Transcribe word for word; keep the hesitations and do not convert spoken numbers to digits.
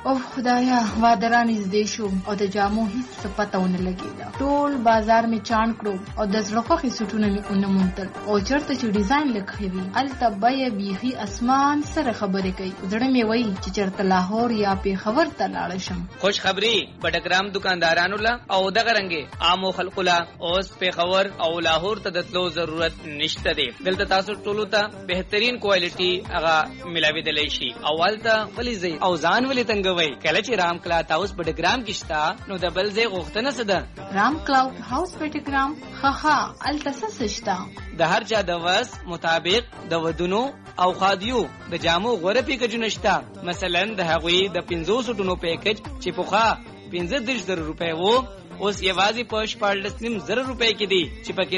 او خدایا وادران نږدې شو او د جامو هیڅ پته ونه لګېده. ټول بازار می چاڼ کړو او د زړه خوښې سوټونه مې ونه موندل او چېرته چې ډیزاین لکه وي هلته بیه بیخي اسمان سره خبرې کوي. زړه مې وایي چې چېرته لاهور یا پېښور ته لاړه شم. خوش خبري بټګرام دکاندارانو له او دغه رنګې عامو خلکو له اوس پېښور او لاهور ته د تلو ضرورت نشته دی. دلته تاسو ټولو ته بهترین کوالټي هغه ملاوېدلی شي. اول ته ولې ځئ او ځان ولې تنګوئ؟ کله چې رام کلاوډ هاوس بټګرام کې شته نو د بل ځای غوښتنه څه ده؟ رام کلاوډ هاوس بټګرام ښه ښه هلته څه شته؟ د هر چا د وس مطابق د ودونو او خادیو د جامو غوره پیکجونه شته. مثلا د هغوی د پنځوس ټونو پیکج چې پخوا پنځه دېرش زره روپۍ وو اوس یوازې په شپاړلس نیم زره روپۍ کې دي چې پکې